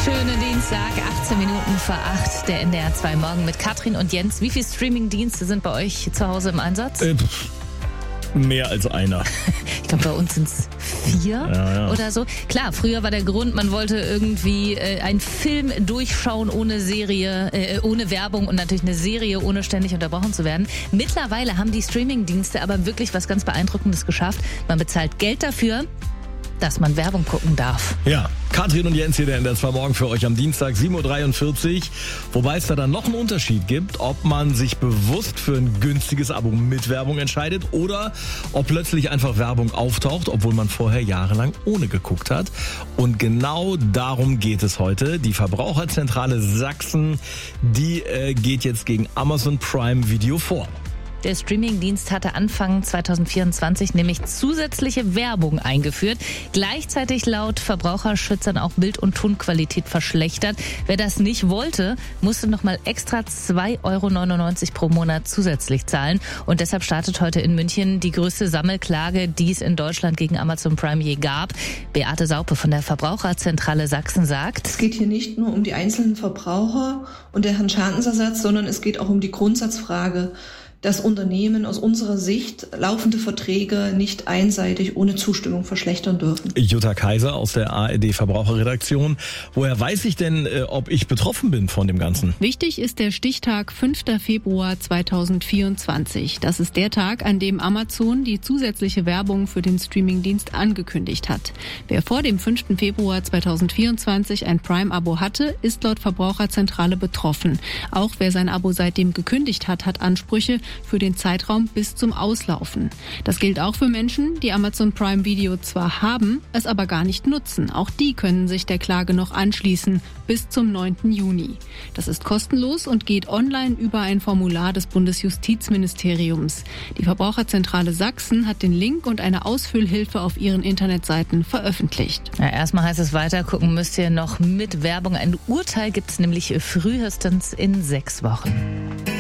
Schönen Dienstag, 18 Minuten vor 8, der NDR 2 Morgen mit Katrin und Jens. Wie viele Streaming-Dienste sind bei euch zu Hause im Einsatz? Mehr als einer. Ich glaube, bei uns sind es 4 oder so. Klar, früher war der Grund, man wollte irgendwie einen Film durchschauen ohne Serie, ohne Werbung und natürlich eine Serie, ohne ständig unterbrochen zu werden. Mittlerweile haben die Streaming-Dienste aber wirklich was ganz Beeindruckendes geschafft. Man bezahlt Geld dafür, dass man Werbung gucken darf. Ja, Katrin und Jens hier, der NDR 2 Morgen für euch am Dienstag, 7.43 Uhr. Wobei es da noch einen Unterschied gibt, ob man sich bewusst für ein günstiges Abo mit Werbung entscheidet oder ob plötzlich einfach Werbung auftaucht, obwohl man vorher jahrelang ohne geguckt hat. Und genau darum geht es heute. Die Verbraucherzentrale Sachsen, die geht jetzt gegen Amazon Prime Video vor. Der Streamingdienst hatte Anfang 2024 nämlich zusätzliche Werbung eingeführt. Gleichzeitig laut Verbraucherschützern auch Bild- und Tonqualität verschlechtert. Wer das nicht wollte, musste nochmal extra 2,99 € pro Monat zusätzlich zahlen. Und deshalb startet heute in München die größte Sammelklage, die es in Deutschland gegen Amazon Prime je gab. Beate Saupe von der Verbraucherzentrale Sachsen sagt: Es geht hier nicht nur um die einzelnen Verbraucher und deren Schadensersatz, sondern es geht auch um die Grundsatzfrage, dass Unternehmen aus unserer Sicht laufende Verträge nicht einseitig ohne Zustimmung verschlechtern dürfen. Jutta Kaiser aus der ARD Verbraucherredaktion. Woher weiß ich denn, ob ich betroffen bin von dem Ganzen? Wichtig ist der Stichtag 5. Februar 2024. Das ist der Tag, an dem Amazon die zusätzliche Werbung für den Streamingdienst angekündigt hat. Wer vor dem 5. Februar 2024 ein Prime-Abo hatte, ist laut Verbraucherzentrale betroffen. Auch wer sein Abo seitdem gekündigt hat, hat Ansprüche für den Zeitraum bis zum Auslaufen. Das gilt auch für Menschen, die Amazon Prime Video zwar haben, es aber gar nicht nutzen. Auch die können sich der Klage noch anschließen bis zum 9. Juni. Das ist kostenlos und geht online über ein Formular des Bundesjustizministeriums. Die Verbraucherzentrale Sachsen hat den Link und eine Ausfüllhilfe auf ihren Internetseiten veröffentlicht. Ja, erstmal heißt es weiter, gucken müsst ihr noch mit Werbung. Ein Urteil gibt es nämlich frühestens in 6 Wochen.